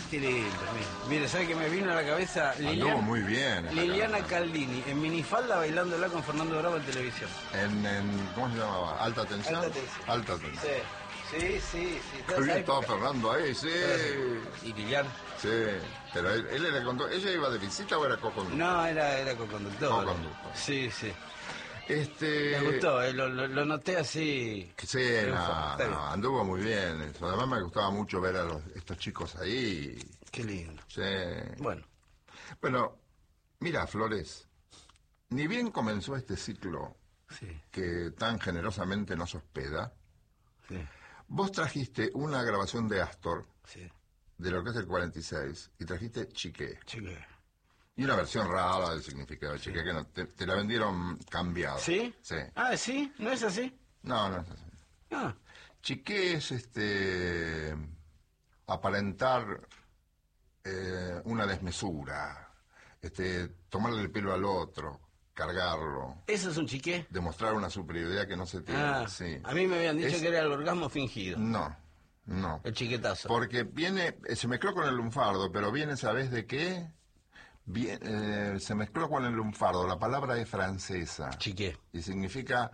Qué lindo, mire, ¿sabe que me vino a la cabeza? Anduvo muy bien. Liliana Caldini, en minifalda bailándola con Fernando Bravo en televisión. ¿Cómo se llamaba? ¿Alta tensión? Alta tensión. Alta tensión. Sí. Qué bien estaba Fernando ahí, sí. ¿Y Liliana? Sí, pero él era conductor. ¿Ella iba de visita o era co-conductor? No, era co-conductor. Co-conductor. Sí. Me gustó, lo noté así. Sí, anduvo muy bien eso. Además me gustaba mucho ver a estos chicos ahí. Qué lindo. Sí. Bueno, mira, Flores, ni bien comenzó este ciclo que tan generosamente nos hospeda, vos trajiste una grabación de Astor, de lo que es el 46, y trajiste Chiqué. Y una versión rara del significado de Chiqué, que te la vendieron cambiada. ¿Sí? Sí. Ah, ¿sí? ¿No es así? No es así. Ah. Chiqué es aparentar una desmesura, tomarle el pelo al otro, cargarlo. ¿Eso es un chiqué? Demostrar una superioridad que no se tiene. Sí. A mí me habían dicho que era el orgasmo fingido. No. El chiquetazo. Porque se mezcló con el lunfardo, pero viene, ¿sabés de qué? Se mezcló con el lunfardo, la palabra es francesa. Chiqué. Y significa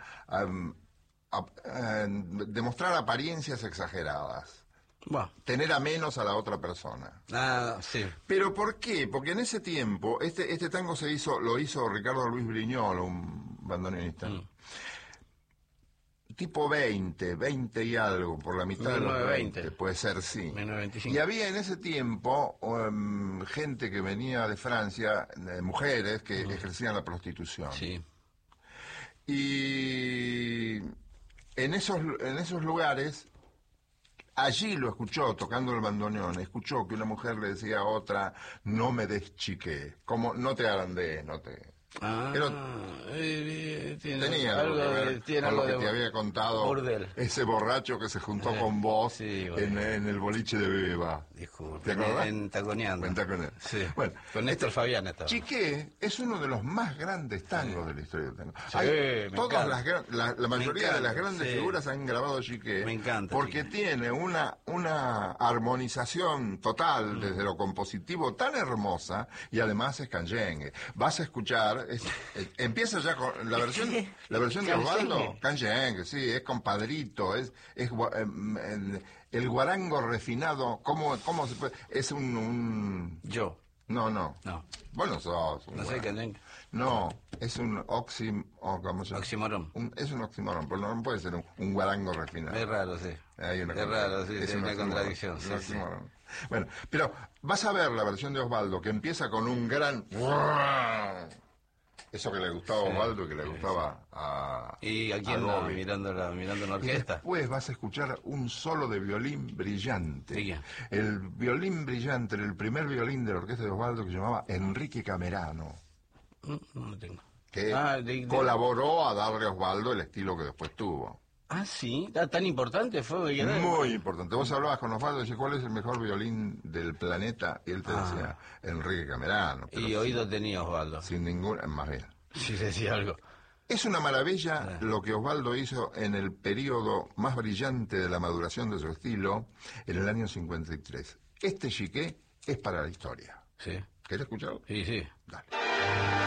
demostrar apariencias exageradas. Tener a menos a la otra persona. Sí. ¿Pero por qué? Porque en ese tiempo, este tango lo hizo Ricardo Luis Briñol, un bandoneonista. Tipo 20 y algo, por la mitad de los 20, puede ser, sí. 1925. Y había en ese tiempo gente que venía de Francia, mujeres que ejercían la prostitución. Sí. Y en esos lugares, allí lo escuchó, tocando el bandoneón, escuchó que una mujer le decía a otra, no me des chiqué, como no te agrandes, no te... Pero tenía algo que ver con lo que te había contado burdel. Ese borracho que se juntó con vos en el boliche de Beba. Disculpe, ¿te acordás? en Taconeando. Sí. Bueno, con Néstor Fabián estaba. Chiqué es uno de los más grandes tangos de la historia del tango. Sí, la mayoría de las grandes figuras han grabado Chiqué. Me encanta. Porque tiene una armonización total desde lo compositivo tan hermosa y además es canyengue. Vas a escuchar, empieza ya con la versión de Osvaldo, canyengue, sí, es compadrito, es el guarango refinado, ¿cómo se puede? Es Yo. No. Bueno, sos no sé qué. No, es un oxímoron. Es un oxímoron, pero no puede ser un guarango refinado. Es raro, sí. Es una contradicción. Sí. Bueno, pero vas a ver la versión de Osvaldo, que empieza con un gran... Eso que le gustaba a Osvaldo y que le gustaba a... ¿Y a quién no? Mirando la orquesta. Y después vas a escuchar un solo de violín brillante. El violín brillante, el primer violín de la orquesta de Osvaldo, que se llamaba Enrique Camerano. No lo tengo. Que colaboró a darle a Osvaldo el estilo que después tuvo. Ah, sí, tan importante fue. Muy importante. Vos hablabas con Osvaldo y decías, ¿cuál es el mejor violín del planeta? Y él te decía, Enrique Camerano. Y oído tenía Osvaldo. Sin ninguna, más bien. Sí, decía algo. Es una maravilla lo que Osvaldo hizo en el periodo más brillante de la maduración de su estilo, en el año 53. Este Chiqué es para la historia. Sí. ¿Querés escucharlo? Sí. Dale.